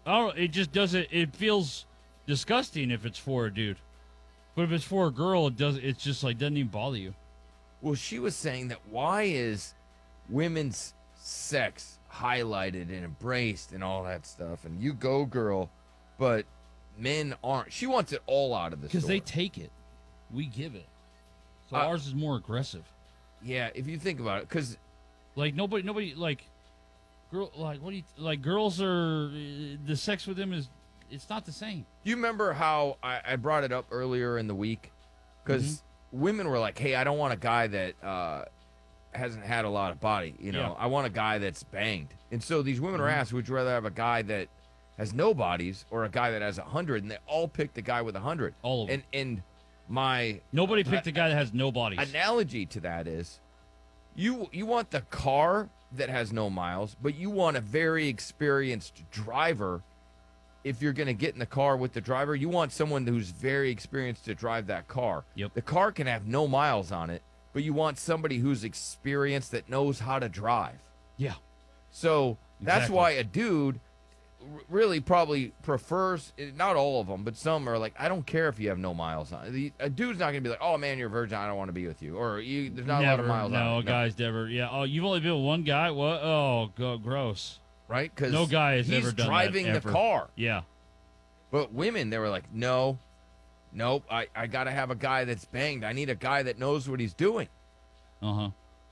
Oh, it just doesn't. It feels disgusting if it's for a dude, but if it's for a girl, it does. It's just like doesn't even bother you. Well, she was saying that why is women's sex highlighted and embraced and all that stuff, and you go girl, but men aren't. She wants it all out of the store. Because they take it, we give it. So ours is more aggressive. Yeah, if you think about it, because like nobody like girl like what do you like girls are the sex with them is it's not the same. do you remember how I brought it up earlier in the week? Because women were like, hey, I don't want a guy that hasn't had a lot of body. You know, Yeah. I want a guy that's banged. And so these women are asked, would you rather have a guy that has no bodies or a guy that has 100? And they all picked the guy with 100. All of them. And my Nobody picked a guy that has no bodies. analogy to that is you want the car that has no miles, but you want a very experienced driver. If you're going to get in the car with the driver, you want someone who's very experienced to drive that car. Yep. The car can have no miles on it, but you want somebody who's experienced that knows how to drive. Yeah. So that's Exactly. why a dude really probably prefers, not all of them, but some are like, I don't care if you have no miles on it. A dude's not going to be like, oh man, you're a virgin, I don't want to be with you. Or there's not a lot of miles on it. No, guys never. Yeah. Oh, you've only been with one guy? What? Oh, gross. Right? Because No guy has ever done that, driving ever. the car. Yeah. But women, they were like, nope, I got to have a guy that's banged. I need a guy that knows what he's doing. Uh-huh.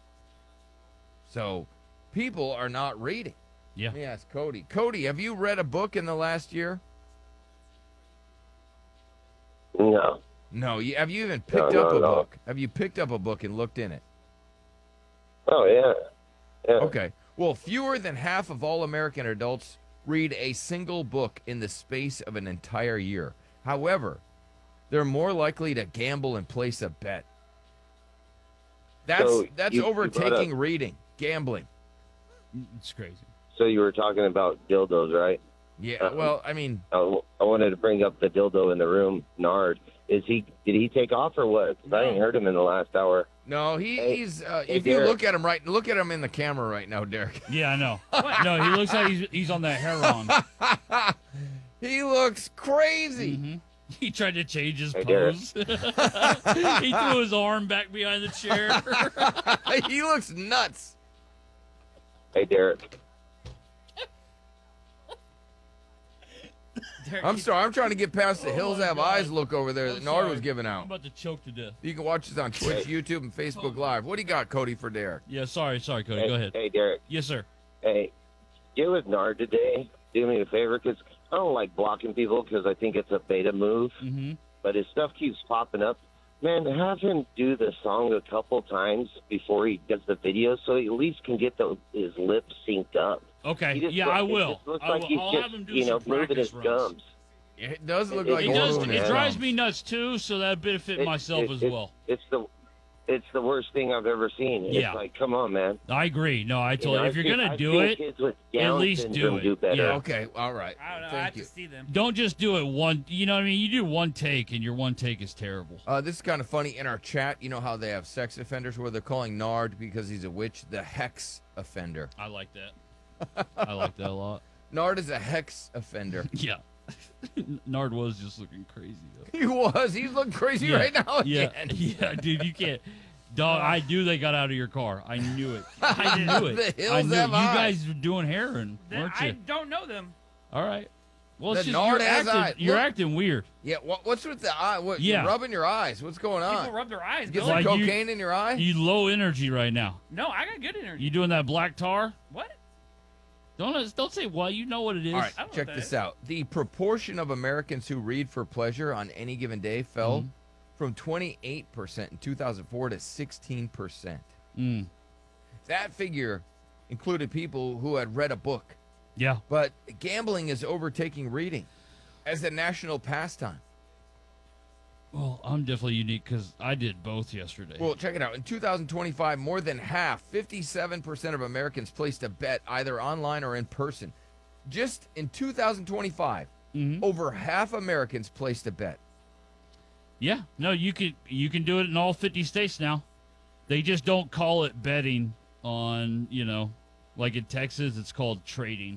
So people are not reading. Yeah. Let me ask Cody. Cody, have you read a book in the last year? No. No. Have you even picked No, up a no. book? Have you picked up a book and looked in it? Oh, yeah. Yeah. Okay. Well, fewer than half of all American adults read a single book in the space of an entire year. However, they're more likely to gamble and place a bet. That's So you brought overtaking up- reading, gambling. It's crazy. So you were talking about dildos, right? Yeah. Well, I mean, I wanted to bring up the dildo in the room, Nard. Did he take off or what? 'Cause I ain't heard him in the last hour. no, Hey, he's. hey, If you Derek. look at him in the camera right now, Derek. Yeah, I know. No, he looks like he's on that heroin. He looks crazy. Mhm. He tried to change his Hey, Derek. pose. He threw his arm back behind the chair. He looks nuts. Hey, Derek. I'm sorry. I'm trying to get past the Hills my Have God. Eyes look over there that I'm Nard sorry. was giving I'm out. about to choke to death. You can watch this on Twitch, YouTube, and Facebook Live. What do you got, Cody, for Derek? Yeah, sorry, Cody. Hey, Go ahead. Hey, Derek. Yes, sir. Hey, get with Nard today. Do me a favor, because I don't like blocking people because I think it's a beta move. Mm-hmm. But his stuff keeps popping up. Man, have him do the song a couple times before he does the video, so he at least can get his lips synced up. Okay. He just Yeah, look- I it will. just looks I like will. he's I'll just, have him do moving some his practice runs. gums. It does look It- like it It he's does. moving It his drives thumbs. me nuts too, so that benefit myself as well. It's the worst thing I've ever seen. Yeah. It's like, come on, man. I agree. No, I told you, if you're gonna I've do seen it, kids with at Down least do syndrome it. better. Yeah. Okay, all right. I don't know. I Thank have you. to see them. don't just do it one. You know what I mean? You do one take, and your one take is terrible. This is kind of funny. In our chat, you know how they have sex offenders where they're calling Nard because he's a witch the hex offender. I like that. I like that a lot. Nard is a hex offender. Yeah. Nard was just looking crazy though. He was. He's looking crazy Yeah. right now Yeah, again. yeah, dude, you can't. Dog, I knew they got out of your car. I knew it. I knew it. The Hills I knew it. Have You Eyes. guys were doing heroin, weren't I you? don't know them. All right. Well, The it's just Nard you're has acting, eyes. you're Look. acting weird. Yeah, what's with the eye? What, Yeah. You're rubbing your eyes. What's going on? People rub their eyes. Get Billy. some Like you- cocaine in your eye? You low energy right now. No, I got good energy. You doing that black tar? What? Don't say what. You know what it is. All right, I don't know check what this that out. The proportion of Americans who read for pleasure on any given day fell Mhm. from 28% in 2004 to 16%. Mm. That figure included people who had read a book. Yeah. But gambling is overtaking reading as a national pastime. Well, I'm definitely unique because I did both yesterday. Well, check it out. In 2025, more than half, 57% of Americans placed a bet either online or in person. Just in 2025, Mhm. over half Americans placed a bet. Yeah. No, you can do it in all 50 states now. They just don't call it betting on, like in Texas, it's called trading.